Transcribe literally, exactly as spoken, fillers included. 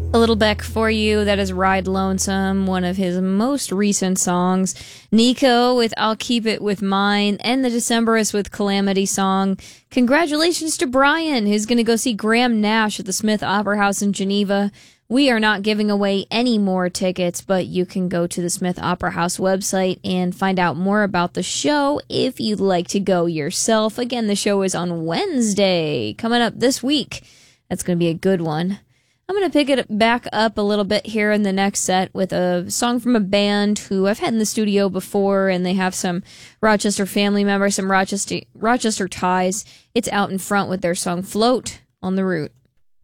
A little Beck for you. That is Ride Lonesome, one of his most recent songs. Nico with I'll Keep It With Mine, and the Decemberists with Calamity Song. Congratulations to Brian, who's going to go see Graham Nash at the Smith Opera House in Geneva. We are not giving away any more tickets, but you can go to the Smith Opera House website and find out more about the show if you'd like to go yourself. Again, the show is on Wednesday, coming up this week. That's going to be a good one. I'm going to pick it back up a little bit here in the next set with a song from a band who I've had in the studio before, and they have some Rochester family members, some Rochester Rochester ties. It's Out in Front with their song Float on the Route.